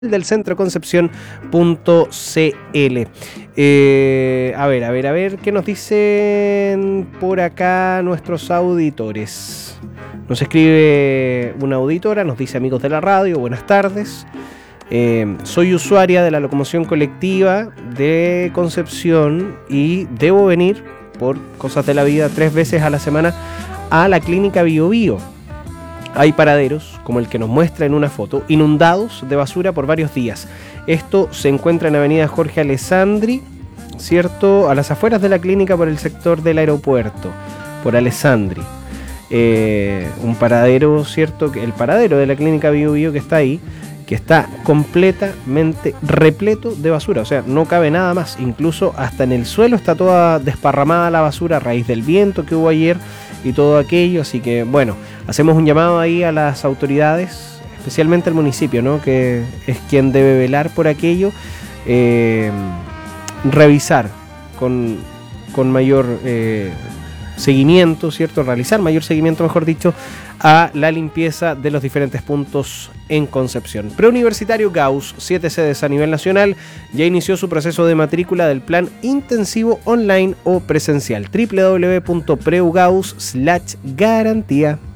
del Centro Concepción.cl. A ver, ¿qué nos dicen por acá nuestros auditores? Nos escribe una auditora, nos dice: amigos de la radio, buenas tardes. Soy usuaria de la locomoción colectiva de Concepción y debo venir, por cosas de la vida, 3 veces a la semana a la clínica Bio Bio. Hay paraderos, como el que nos muestra en una foto, inundados de basura por varios días. Esto se encuentra en avenida Jorge Alessandri, ¿cierto? A las afueras de la clínica, por el sector del aeropuerto, por Alessandri. Un paradero, ¿cierto? El paradero de la clínica Bio Bio que está ahí, que está completamente repleto de basura. O sea, no cabe nada más. Incluso hasta en el suelo está toda desparramada la basura a raíz del viento que hubo ayer y todo aquello. Así que, bueno, hacemos un llamado ahí a las autoridades, especialmente al municipio, ¿no?, que es quien debe velar por aquello, revisar con mayor seguimiento, ¿cierto? Realizar mayor seguimiento, mejor dicho, a la limpieza de los diferentes puntos en Concepción. Preuniversitario Gauss, 7 sedes a nivel nacional, ya inició su proceso de matrícula del plan intensivo online o presencial. www.preugauss.garantía.